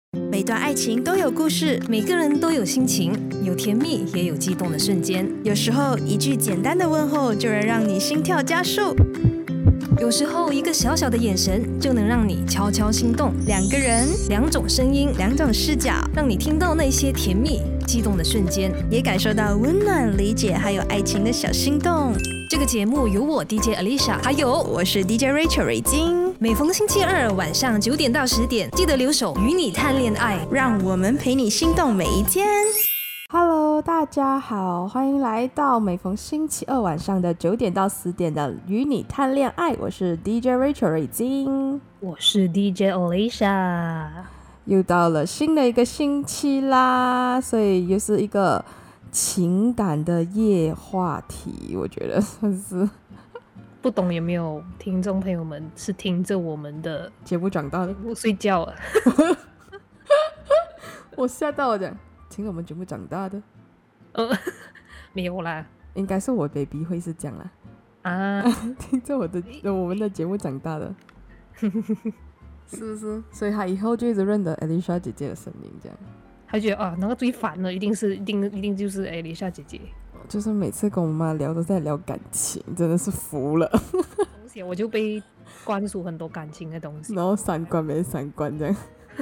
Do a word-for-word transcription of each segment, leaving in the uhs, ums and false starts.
每段爱情都有故事， 每个人都有心情，有甜蜜也有激动的瞬间。 有时候一句简单的问候就能让你心跳加速， 有时候一个小小的眼神就能让你悄悄心动。 两个人， 两种声音， 两种视角， 让你听到那些甜蜜激动的瞬间， 也感受到温暖、理解还有爱情的小心动。 这个节目由我 D J Alicia， 还有我是 D J Rachel 瑞金。 每逢星期二晚上九点到十点，记得留守与你谈恋爱， 让我们陪你心动每一天。 Hello， 大家好，欢迎来到每逢星期二晚上的九点到十点的与你谈恋爱。我是 D J Rachel 瑞金， 我是 D J Alicia。 又到了新的一个星期啦，所以又是一个情感的夜话题，我觉得算是。 不懂有没有听众朋友们是听着我们的节目长大的？ 我睡觉了。 我吓到我讲听我们节目长大的。 呃，没有啦， 应该是我 baby 会是这样啦。 啊， 听着我的我们的节目长大的。是不是？所以他以后就一直认得 Alicia 姐姐的声音，这样。 他觉得啊，那个最烦的一定是一定一定就是 Alicia 姐姐。 就是每次跟我妈聊都在聊感情，真的是服了。 而且我就被灌输很多感情的东西， 然后三观没三观这样。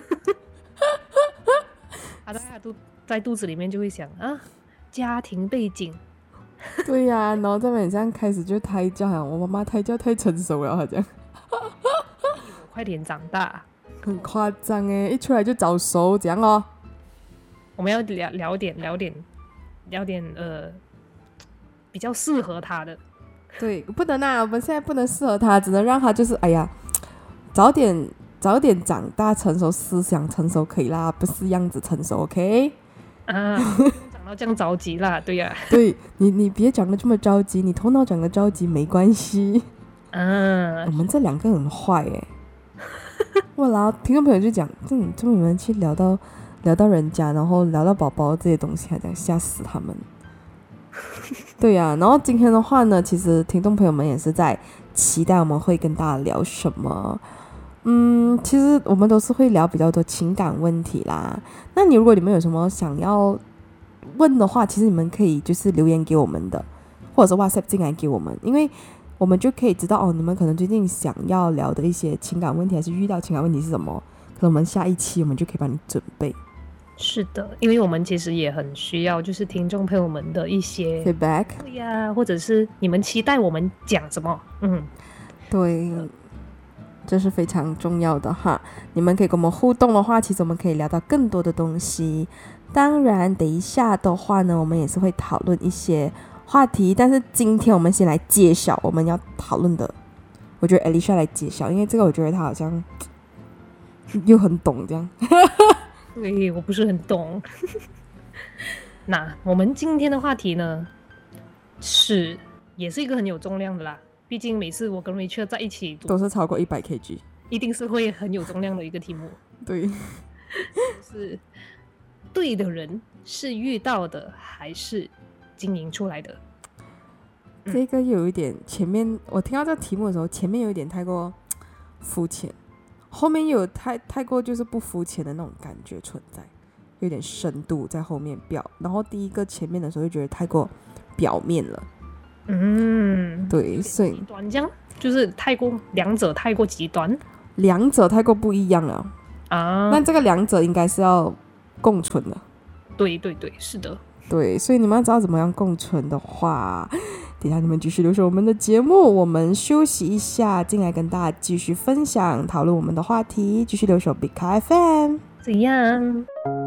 他在他肚在肚子里面就会想啊，家庭背景。 对呀、啊，然后在那这样开始就胎教，我妈妈胎教太成熟了，好像。 快点长大， 很夸张哎！一出来就早熟，这样哦。 我们要聊聊点聊点聊点呃比较适合他的。 对，不能啊，我们现在不能适合他，只能让他就是哎呀，早点早点长大成熟，思想成熟可以啦，不是样子成熟 ，OK？ 啊，长到这样着急啦，对呀、啊。 对你，你别长得这么着急，你头脑长得着急没关系。 嗯、啊， 我们这两个很坏哎。我然后听众朋友就讲，这你这么你们去聊到聊到人家，然后聊到宝宝这些东西，还这样吓死他们。对呀、啊，然后今天的话呢，其实听众朋友们也是在期待我们会跟大家聊什么。嗯，其实我们都是会聊比较多情感问题啦。那你如果你们有什么想要问的话，其实你们可以就是留言给我们的，或者是 WhatsApp 进来给我们，因为我们就可以知道哦，你们可能最近想要聊的一些情感问题，还是遇到情感问题是什么，可能我们下一期我们就可以帮你准备。 是的，因为我们其实也很需要就是听众朋友们的一些 feedback， 对呀、啊，或者是你们期待我们讲什么，嗯， 对，这是非常重要的哈。你们可以跟我们互动的话，其实我们可以聊到更多的东西。当然等一下的话呢，我们也是会讨论一些话题，但是今天我们先来揭晓我们要讨论的。我觉得 Alicia 来揭晓，因为这个我觉得她好像又很懂这样。 对，我不是很懂。那我们今天的话题呢，是也是一个很有重量的啦。毕竟每次我跟 Rachel 在一起都是超过一百 K G， 一定是会很有重量的一个题目。 对， 就是对的人是遇到的还是经营出来的？ 嗯、这个有一点，前面我听到这个题目的时候，前面有一点太过肤浅，后面又有太太过就是不肤浅的那种感觉存在，有点深度在后面表。然后第一个前面的时候就觉得太过表面了。 嗯， 对，所以极端这样就是太过两者太过极端， 两者太过不一样了啊。 那这个两者应该是要共存的。 对对对，是的。 对，所以你们要知道怎么样共存的话，等一下你们继续留守我们的节目，我们休息一下，进来跟大家继续分享讨论我们的话题，继续留守 Big Car F M。 怎样？